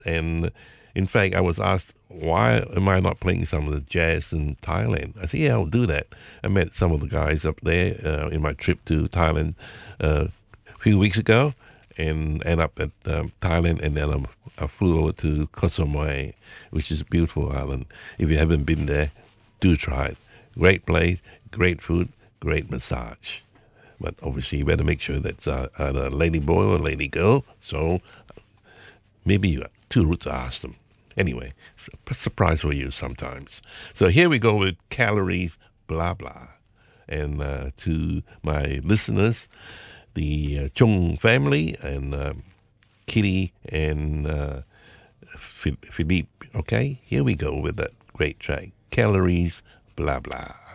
And in fact, I was asked, why am I not playing some of the jazz in Thailand? I said, yeah, I'll do that. I met some of the guys up there in my trip to Thailand a few weeks ago and end up at Thailand. And then I flew over to Koh Samui, which is a beautiful island. If you haven't been there, do try it. Great place, great food, great massage. But obviously, you better make sure that's either a lady boy or a lady girl. So maybe you are too rude to ask them. Anyway, it's a surprise for you sometimes. So here we go with calories, blah, blah. And to my listeners, the Chung family and Kitty and Philippe. Okay, here we go with that great track. Calories, blah, blah.